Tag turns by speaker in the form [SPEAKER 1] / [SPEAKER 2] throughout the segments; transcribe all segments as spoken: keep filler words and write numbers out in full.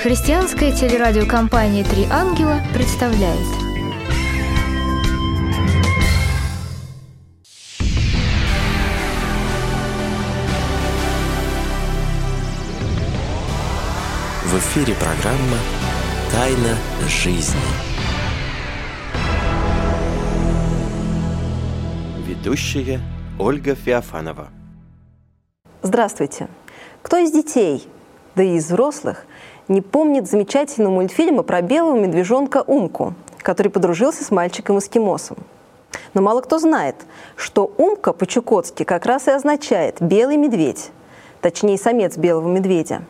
[SPEAKER 1] Христианская телерадиокомпания «Три ангела» представляет.
[SPEAKER 2] В эфире программа «Тайна жизни». Ведущая Ольга Феофанова.
[SPEAKER 3] Здравствуйте! Кто из детей, да и из взрослых, не помнит замечательного мультфильма про белого медвежонка Умку, который подружился с мальчиком-эскимосом? Но мало кто знает, что Умка по-чукотски как раз и означает «белый медведь», точнее, самец белого медведя.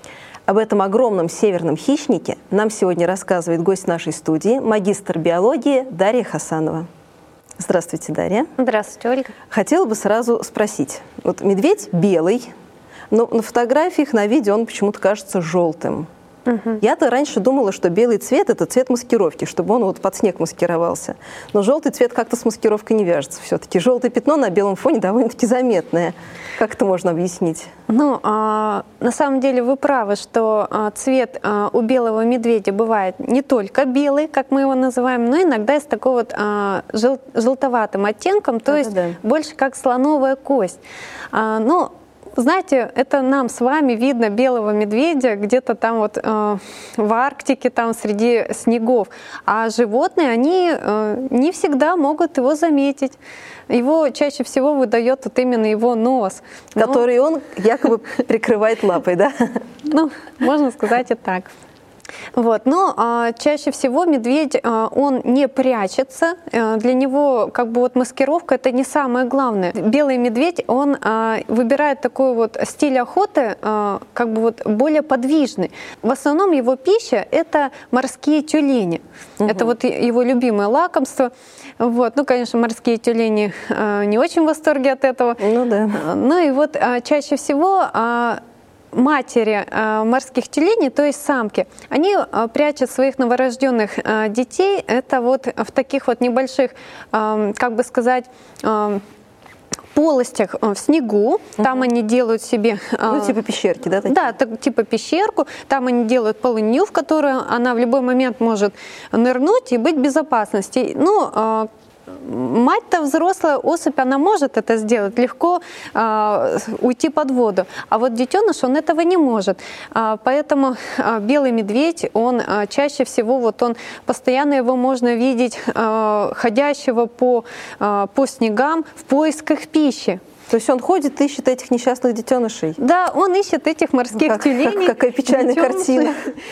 [SPEAKER 3] Об этом огромном северном хищнике нам сегодня рассказывает гость нашей студии, магистр биологии Дарья Хасанова. Здравствуйте, Дарья.
[SPEAKER 4] Здравствуйте, Ольга.
[SPEAKER 3] Хотела бы сразу спросить. Вот медведь белый, но на фотографиях, на видео он почему-то кажется желтым. Угу. Я-то раньше думала, что белый цвет – это цвет маскировки, чтобы он вот под снег маскировался. Но желтый цвет как-то с маскировкой не вяжется все-таки. Желтое пятно на белом фоне довольно-таки заметное. Как это можно объяснить?
[SPEAKER 4] Ну, а, на самом деле вы правы, что а, цвет а, у белого медведя бывает не только белый, как мы его называем, но иногда с такой вот а, жел, желтоватым оттенком, то есть да. больше как слоновая кость. А, ну, знаете, это нам с вами видно белого медведя где-то там вот э, в Арктике, там среди снегов. А животные, они э, не всегда могут его заметить. Его чаще всего выдает вот именно его нос.
[SPEAKER 3] Который он якобы прикрывает лапой, да?
[SPEAKER 4] Ну, можно сказать и так. Вот. Но а, чаще всего медведь, а, он не прячется, а, для него как бы вот маскировка — это не самое главное. Белый медведь, он а, выбирает такой вот стиль охоты, а, как бы вот более подвижный. В основном его пища — это морские тюлени. Угу. Это вот его любимое лакомство. Вот. Ну, конечно, морские тюлени а, не очень в восторге от этого.
[SPEAKER 3] Ну да.
[SPEAKER 4] Ну и вот а, чаще всего а, матери э, морских тюленей, то есть самки, они э, прячут своих новорожденных э, детей, это вот в таких вот небольших, э, как бы сказать, э, полостях в снегу, uh-huh. там они делают себе...
[SPEAKER 3] Ну, типа пещерки, да? Такие?
[SPEAKER 4] Да, так, типа пещерку, там они делают полынью, в которую она в любой момент может нырнуть и быть в безопасности. Ну, э, мать-то взрослая особь, она может это сделать, легко э, уйти под воду. А вот детеныш, он этого не может. А, поэтому а, белый медведь, он а, чаще всего, вот он, постоянно его можно видеть а, ходящего по, а, по снегам в поисках пищи.
[SPEAKER 3] То есть он ходит, ищет этих несчастных детенышей?
[SPEAKER 4] Да, он ищет этих морских
[SPEAKER 3] как,
[SPEAKER 4] тюленей.
[SPEAKER 3] Как, какая печальная картина.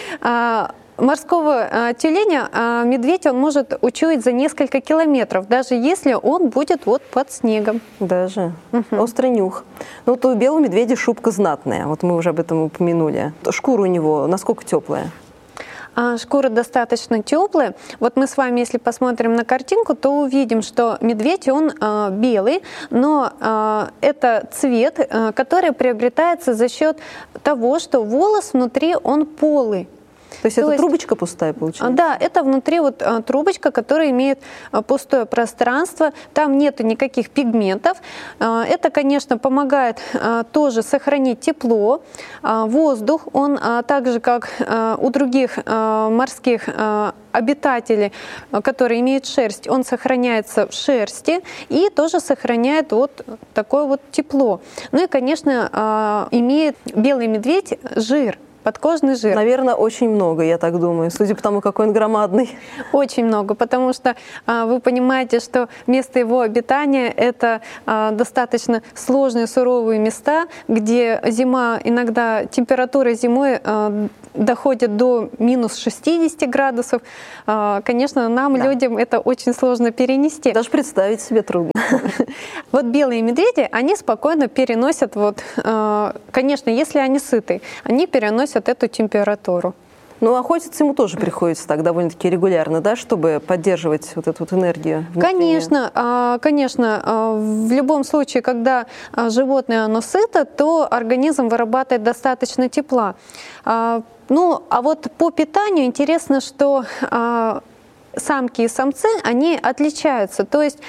[SPEAKER 4] Морского э, тюленя э, медведь он может учуять за несколько километров, даже если он будет вот под снегом.
[SPEAKER 3] Даже. Угу. Острый нюх. Ну, вот у белого медведя шубка знатная, вот мы уже об этом упомянули. Шкура у него насколько теплая?
[SPEAKER 4] А, шкура достаточно теплая. Вот мы с вами, если посмотрим на картинку, то увидим, что медведь, он э, белый, но э, это цвет, э, который приобретается за счет того, что волос внутри, он полый.
[SPEAKER 3] То есть То это есть, трубочка пустая, получается?
[SPEAKER 4] Да, это внутри вот а, трубочка, которая имеет а, пустое пространство, там нету никаких пигментов. А, это, конечно, помогает а, тоже сохранить тепло. А, воздух, он а, так же, как а, у других а, морских а, обитателей, которые имеют шерсть, он сохраняется в шерсти и тоже сохраняет вот такое вот тепло. Ну и, конечно, а, имеет белый медведь жир. Подкожный жир.
[SPEAKER 3] Наверное, очень много, я так думаю, судя по тому, какой он громадный.
[SPEAKER 4] Очень много, потому что а, вы понимаете, что место его обитания — это а, достаточно сложные, суровые места, где зима, иногда температура зимой а, доходит до минус шестидесяти градусов. А, конечно, нам, да. людям, это очень сложно перенести.
[SPEAKER 3] Даже представить себе трудно.
[SPEAKER 4] Вот белые медведи, они спокойно переносят, вот, а, конечно, если они сыты, они переносят эту температуру.
[SPEAKER 3] Ну, охотиться ему тоже приходится так довольно-таки регулярно, да, чтобы поддерживать вот эту вот энергию внутреннюю.
[SPEAKER 4] Конечно, конечно. В любом случае, когда животное оно сыто, то организм вырабатывает достаточно тепла. Ну, а вот по питанию интересно, что самки и самцы, они отличаются. То есть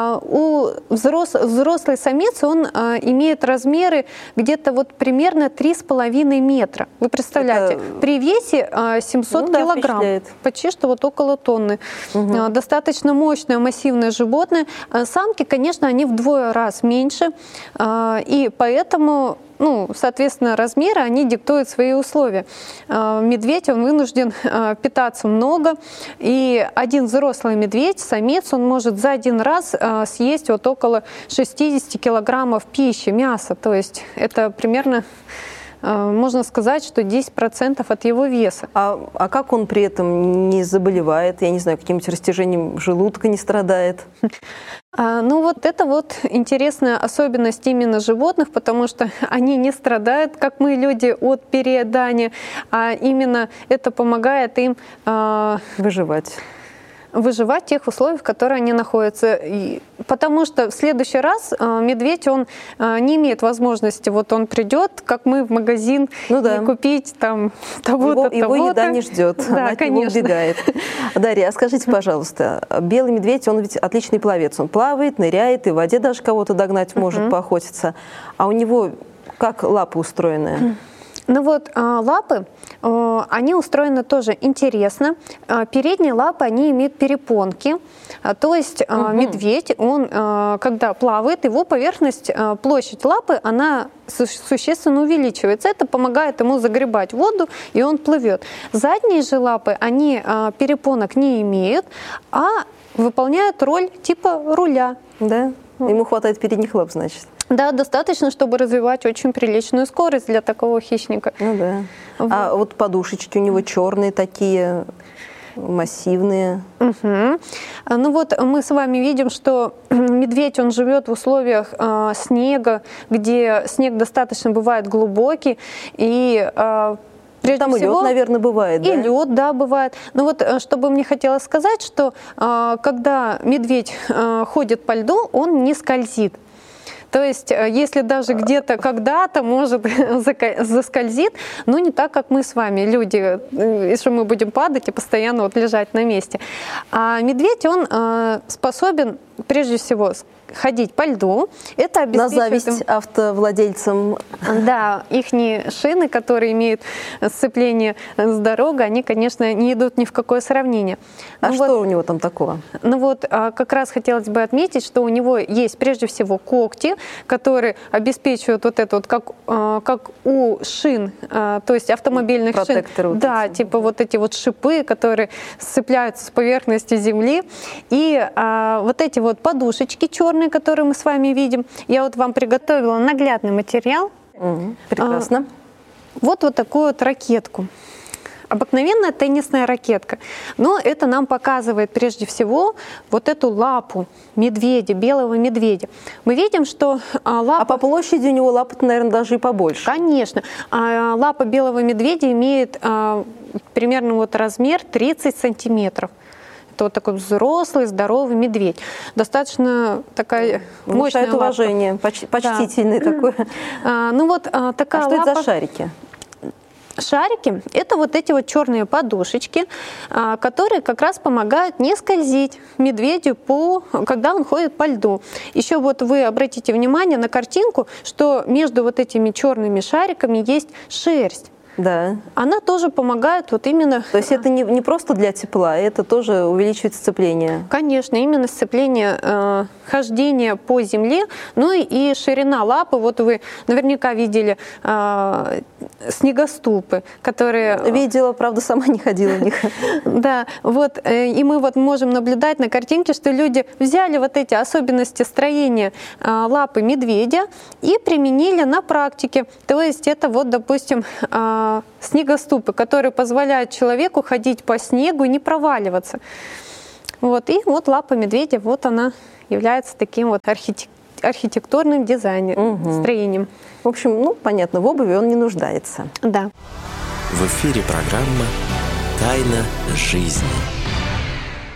[SPEAKER 4] у взрос, взрослый самец, он имеет размеры где-то вот примерно три с половиной метра. Вы представляете, это... при весе семьсот ну, килограмм, да, почти что вот около тонны. Угу. Достаточно мощное, массивное животное. Самки, конечно, они вдвое раз меньше, и поэтому... Ну, соответственно, размеры, они диктуют свои условия. Медведь, он вынужден питаться много, и один взрослый медведь, самец, он может за один раз съесть вот около шестьдесят килограммов пищи, мяса. То есть это примерно, можно сказать, что десять процентов от его веса.
[SPEAKER 3] А, а как он при этом не заболевает, я не знаю, каким-нибудь растяжением желудка не страдает?
[SPEAKER 4] А, ну вот это вот интересная особенность именно животных, потому что они не страдают, как мы, люди, от переедания, а именно это помогает им а,
[SPEAKER 3] выживать.
[SPEAKER 4] выживать в тех условиях, в которых они находятся. И, потому что в следующий раз э, медведь, он э, не имеет возможности, вот он придет, как мы, в магазин,
[SPEAKER 3] ну, да.
[SPEAKER 4] и купить там того-то, того-то.
[SPEAKER 3] Его еда не ждет,
[SPEAKER 4] да,
[SPEAKER 3] она от него убегает. Дарья, а скажите, пожалуйста, белый медведь, он ведь отличный пловец, он плавает, ныряет, и в воде даже кого-то догнать может, uh-huh. поохотиться. А у него как лапы устроены?
[SPEAKER 4] Ну вот лапы, они устроены тоже интересно. Передние лапы, они имеют перепонки. То есть угу. медведь, он, когда плавает, его поверхность, площадь лапы, она существенно увеличивается. Это помогает ему загребать воду, и он плывет. Задние же лапы, они перепонок не имеют, а выполняют роль типа руля.
[SPEAKER 3] Да? Ему хватает передних лап, значит.
[SPEAKER 4] Да, достаточно, чтобы развивать очень приличную скорость для такого хищника.
[SPEAKER 3] Ну да. Вот. А вот подушечки у него черные такие, массивные.
[SPEAKER 4] Угу. Ну вот мы с вами видим, что медведь, он живет в условиях э, снега, где снег достаточно бывает глубокий, и э, прежде
[SPEAKER 3] там
[SPEAKER 4] всего,
[SPEAKER 3] и лед, наверное, бывает, да?
[SPEAKER 4] И лед, да, бывает. Но вот что бы мне хотелось сказать, что э, когда медведь э, ходит по льду, он не скользит. То есть, если даже где-то когда-то, может, заскользит, но не так, как мы с вами, люди, если мы будем падать и постоянно вот лежать на месте. А медведь, он способен, прежде всего, ходить по льду. Это обеспечивает...
[SPEAKER 3] На зависть им... автовладельцам.
[SPEAKER 4] Да, их шины, которые имеют сцепление с дорогой, они, конечно, не идут ни в какое сравнение.
[SPEAKER 3] А
[SPEAKER 4] ну
[SPEAKER 3] что
[SPEAKER 4] вот,
[SPEAKER 3] у него там такого?
[SPEAKER 4] Ну вот, как раз хотелось бы отметить, что у него есть, прежде всего, когти, которые обеспечивают вот это вот, как, как у шин, то есть автомобильных
[SPEAKER 3] Протекторы
[SPEAKER 4] шин.
[SPEAKER 3] Вот
[SPEAKER 4] да,
[SPEAKER 3] эти.
[SPEAKER 4] типа вот эти вот шипы, которые сцепляются с поверхностью земли. И а, вот эти вот подушечки черные, которые мы с вами видим. Я вот вам приготовила наглядный материал.
[SPEAKER 3] Угу, прекрасно.
[SPEAKER 4] А, вот вот такую вот ракетку. Обыкновенная теннисная ракетка. Но это нам показывает прежде всего вот эту лапу медведя, белого медведя. Мы видим, что лапа...
[SPEAKER 3] А по площади у него лапа, наверное, даже и побольше.
[SPEAKER 4] Конечно. Лапа белого медведя имеет примерно вот размер тридцать сантиметров. Это вот такой взрослый, здоровый медведь. Достаточно такая мощная лапа.
[SPEAKER 3] уважение, поч- почтительный да. такой.
[SPEAKER 4] А, ну вот а, такая
[SPEAKER 3] а что
[SPEAKER 4] лапа...
[SPEAKER 3] это за шарики?
[SPEAKER 4] Шарики – это вот эти вот черные подушечки, а, которые как раз помогают не скользить медведю, по, когда он ходит по льду. Еще вот вы обратите внимание на картинку, что между вот этими черными шариками есть шерсть.
[SPEAKER 3] Да.
[SPEAKER 4] Она тоже помогает вот именно...
[SPEAKER 3] То есть это не, не просто для тепла, это тоже увеличивает сцепление?
[SPEAKER 4] Конечно, именно сцепление, э, хождение по земле, ну и, и ширина лапы. Вот вы наверняка видели э, снегоступы, которые...
[SPEAKER 3] Видела, правда, сама не ходила в них.
[SPEAKER 4] Да, вот, э, и мы вот можем наблюдать на картинке, что люди взяли вот эти особенности строения э, лапы медведя и применили на практике. То есть это вот, допустим, э, снегоступы, которые позволяют человеку ходить по снегу и не проваливаться. Вот. И вот лапа медведя, вот она является таким вот архитек... архитектурным дизайном, угу. строением.
[SPEAKER 3] В общем, ну, понятно, в обуви он не нуждается.
[SPEAKER 4] Да.
[SPEAKER 2] В эфире программа «Тайна жизни».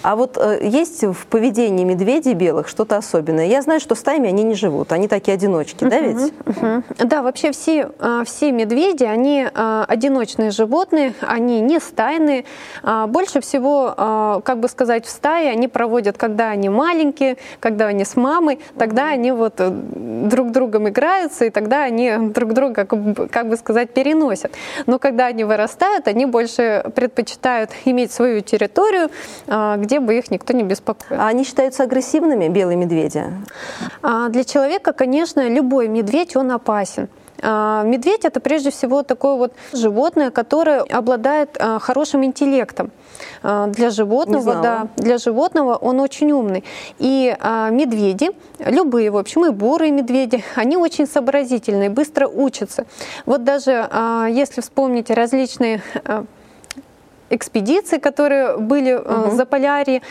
[SPEAKER 3] А вот э, есть в поведении медведей белых что-то особенное? Я знаю, что стаями они не живут, они такие одиночки, да ведь?
[SPEAKER 4] Uh-huh. Да, вообще все, все медведи, они одиночные животные, они не стайные. Больше всего, как бы сказать, в стае они проводят, когда они маленькие, когда они с мамой, тогда uh-huh. они вот друг другом играются, и тогда они друг друга, как бы сказать, переносят. Но когда они вырастают, они больше предпочитают иметь свою территорию, где бы их никто не беспокоил.
[SPEAKER 3] А они считаются агрессивными, белые медведи?
[SPEAKER 4] Для человека, конечно, любой медведь, он опасен. Медведь — это прежде всего такое вот животное, которое обладает хорошим интеллектом. Для животного, да, для животного он очень умный. И медведи, любые, в общем, и бурые медведи, они очень сообразительные, быстро учатся. Вот даже если вспомнить различные экспедиции, которые были uh-huh. в Заполярье,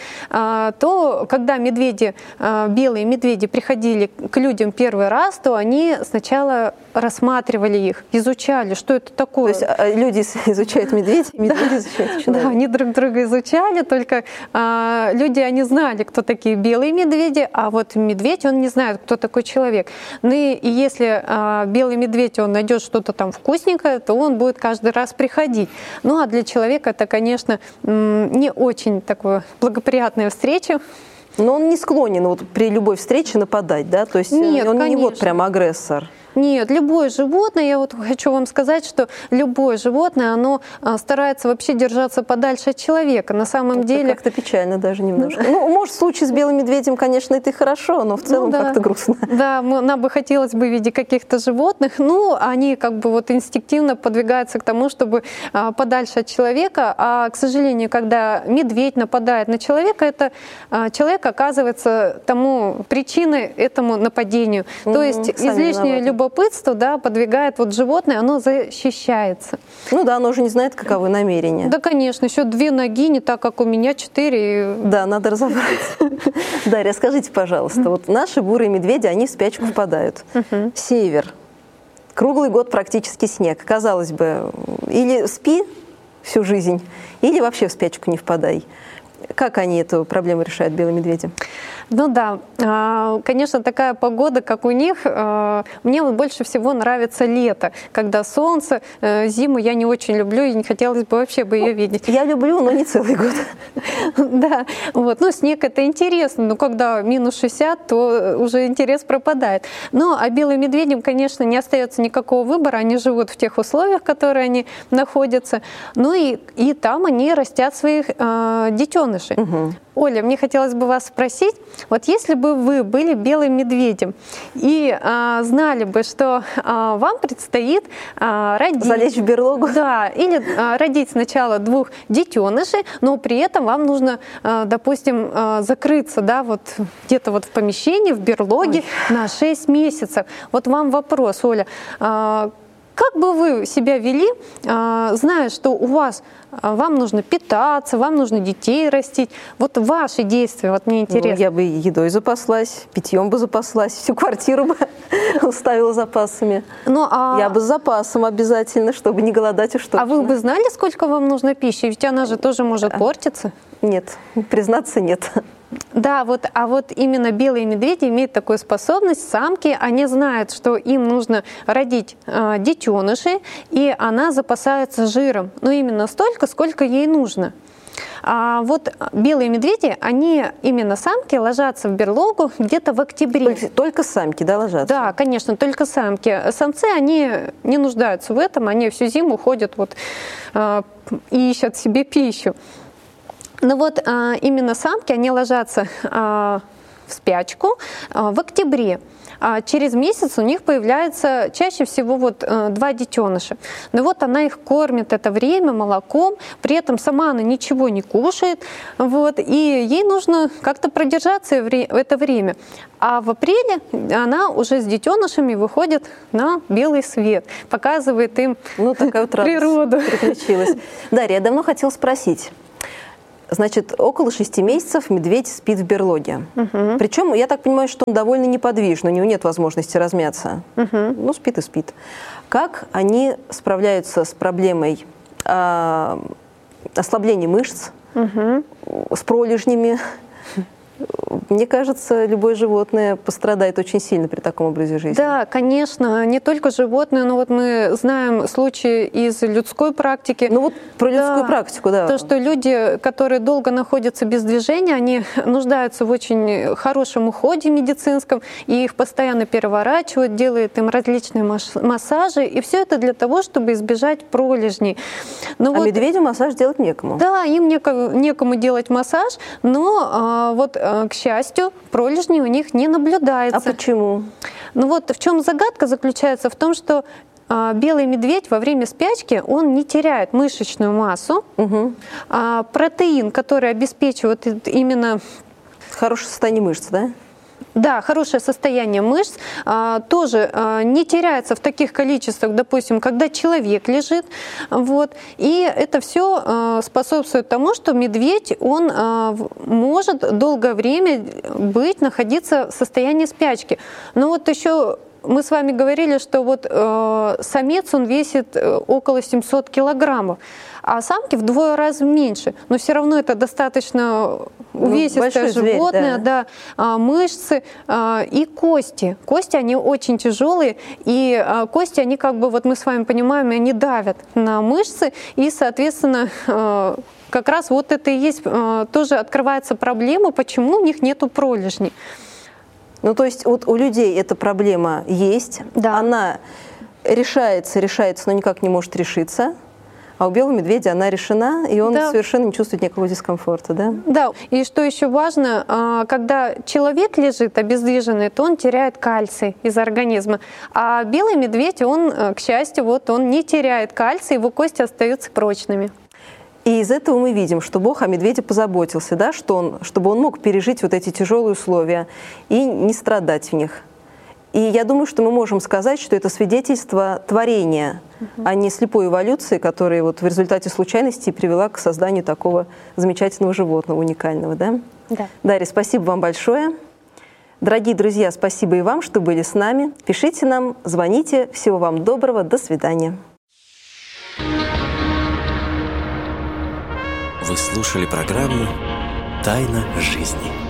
[SPEAKER 4] то когда медведи, белые медведи приходили к людям первый раз, то они сначала рассматривали их, изучали, что это такое.
[SPEAKER 3] То есть люди изучают медведей, медведи изучают человека.
[SPEAKER 4] Да, они друг друга изучали, только люди, они знали, кто такие белые медведи, а вот медведь, он не знает, кто такой человек. Ну и если белый медведь, он найдет что-то там вкусненькое, то он будет каждый раз приходить. Ну а для человека это, конечно, не очень такая благоприятная встреча.
[SPEAKER 3] Но он не склонен вот при любой встрече нападать, да? То есть
[SPEAKER 4] Нет,
[SPEAKER 3] он
[SPEAKER 4] конечно.
[SPEAKER 3] не вот прям агрессор.
[SPEAKER 4] Нет, любое животное, я вот хочу вам сказать, что любое животное, оно старается вообще держаться подальше от человека. На самом это деле...
[SPEAKER 3] как-то печально даже немножко. Ну, может, в случае с белым медведем, конечно, это и хорошо, но в целом ну, да. как-то грустно.
[SPEAKER 4] Да, нам бы хотелось бы видеть каких-то животных, ну, они как бы вот инстинктивно подвигаются к тому, чтобы подальше от человека, а, к сожалению, когда медведь нападает на человека, это человек оказывается тому причиной этому нападению. Угу, то есть излишняя любовь любопытство, да, подвигает вот животное, оно защищается.
[SPEAKER 3] Ну да, оно уже не знает, каковы намерения.
[SPEAKER 4] Да, конечно, еще две ноги, не так, как у меня, четыре.
[SPEAKER 3] Да, надо разобраться. Дарья, скажите, пожалуйста, вот наши бурые медведи, они в спячку впадают. Север. Круглый год практически снег. Казалось бы, или спи всю жизнь, или вообще в спячку не впадай. Как они эту проблему решают, белые медведи?
[SPEAKER 4] Ну да, конечно, такая погода, как у них, мне вот больше всего нравится лето, когда солнце, зиму я не очень люблю и не хотелось бы вообще бы ее видеть.
[SPEAKER 3] Я люблю, но не целый год.
[SPEAKER 4] Да, вот, ну снег это интересно, но когда минус шестьдесят, то уже интерес пропадает. Ну, а белым медведям, конечно, не остается никакого выбора, они живут в тех условиях, в которых они находятся, ну и, и там они растят своих э, детенышей. Угу. Оля, мне хотелось бы вас спросить, вот если бы вы были белым медведем и а, знали бы, что а, вам предстоит а, родить...
[SPEAKER 3] Залечь в берлогу?
[SPEAKER 4] Да, или а, родить сначала двух детенышей, но при этом вам нужно, а, допустим, а, закрыться, да, вот где-то вот в помещении, в берлоге Ой. на шесть месяцев. Вот вам вопрос, Оля, а, как бы вы себя вели, зная, что у вас, вам нужно питаться, вам нужно детей растить? Вот ваши действия, вот мне интересно.
[SPEAKER 3] Ну, я бы едой запаслась, питьем бы запаслась, всю квартиру бы уставила запасами. Ну, а... Я бы с запасом обязательно, чтобы не голодать уж точно.
[SPEAKER 4] А вы бы знали, сколько вам нужно пищи? Ведь она же тоже может портиться.
[SPEAKER 3] Нет, признаться, нет.
[SPEAKER 4] Да, вот, а вот именно белые медведи имеют такую способность, самки, они знают, что им нужно родить э, детенышей, и она запасается жиром, но именно столько, сколько ей нужно. А вот белые медведи, они, именно самки, ложатся в берлогу где-то в октябре.
[SPEAKER 3] Только, только самки, да, ложатся?
[SPEAKER 4] Да, конечно, только самки. Самцы, они не нуждаются в этом, они всю зиму ходят вот, э, и ищут себе пищу. Но вот а, именно самки, они ложатся а, в спячку а, в октябре. А через месяц у них появляется чаще всего вот а, два детеныша. Но вот она их кормит это время молоком, при этом сама она ничего не кушает, вот, и ей нужно как-то продержаться в это время. А в апреле она уже с детенышами выходит на белый свет, показывает им
[SPEAKER 3] ну, такая вот
[SPEAKER 4] природу.
[SPEAKER 3] Приключилась. Дарья, я давно хотела спросить. Значит, около шести месяцев медведь спит в берлоге. Угу. Причем, я так понимаю, что он довольно неподвижный, у него нет возможности размяться. Угу. Ну, спит и спит. Как они справляются с проблемой э, ослабления мышц,
[SPEAKER 4] угу.
[SPEAKER 3] с пролежнями. Мне кажется, любое животное пострадает очень сильно при таком образе жизни.
[SPEAKER 4] Да, конечно, не только животные, но вот мы знаем случаи из людской практики.
[SPEAKER 3] Ну вот про людскую
[SPEAKER 4] да,
[SPEAKER 3] практику, да.
[SPEAKER 4] То, что люди, которые долго находятся без движения, они нуждаются в очень хорошем уходе медицинском, и их постоянно переворачивают, делают им различные массажи, и все это для того, чтобы избежать пролежней. Но
[SPEAKER 3] а
[SPEAKER 4] вот,
[SPEAKER 3] медведю массаж делать некому.
[SPEAKER 4] Да, им некому, некому делать массаж, но а, вот, а, к счастью, пролежней у них не наблюдается.
[SPEAKER 3] А почему?
[SPEAKER 4] Ну вот в чем загадка заключается в том, что а, белый медведь во время спячки, он не теряет мышечную массу,
[SPEAKER 3] угу.
[SPEAKER 4] а протеин, который обеспечивает именно...
[SPEAKER 3] Хорошее состояние мышц, да?
[SPEAKER 4] Да, хорошее состояние мышц а, тоже а, не теряется в таких количествах, допустим, когда человек лежит. Вот, и это все а, способствует тому, что медведь, он а, может долгое время быть, находиться в состоянии спячки. Но вот еще мы с вами говорили, что вот э, самец, он весит около семьсот килограммов, а самки вдвое раз меньше. Но все равно это достаточно увесистое
[SPEAKER 3] ну,
[SPEAKER 4] животное,
[SPEAKER 3] зверь, да.
[SPEAKER 4] Да, мышцы э, и кости. Кости, они очень тяжелые, и э, кости, они как бы, вот мы с вами понимаем, они давят на мышцы, и, соответственно, э, как раз вот это и есть, э, тоже открывается проблема, почему у них нету пролежней.
[SPEAKER 3] Ну, то есть вот у людей эта проблема есть,
[SPEAKER 4] да.
[SPEAKER 3] Она решается, решается, но никак не может решиться, а у белого медведя она решена, и он да. совершенно не чувствует никакого дискомфорта, да?
[SPEAKER 4] Да, и что еще важно, когда человек лежит обездвиженный, то он теряет кальций из организма, а белый медведь, он, к счастью, вот он не теряет кальций, его кости остаются прочными.
[SPEAKER 3] И из этого мы видим, что Бог о медведе позаботился, да, что он, чтобы он мог пережить вот эти тяжелые условия и не страдать в них. И я думаю, что мы можем сказать, что это свидетельство творения, угу. а не слепой эволюции, которая вот в результате случайности привела к созданию такого замечательного животного, уникального. Да?
[SPEAKER 4] Да.
[SPEAKER 3] Дарья, спасибо вам большое. Дорогие друзья, спасибо и вам, что были с нами. Пишите нам, звоните. Всего вам доброго. До свидания.
[SPEAKER 2] Вы слушали программу «Тайна жизни».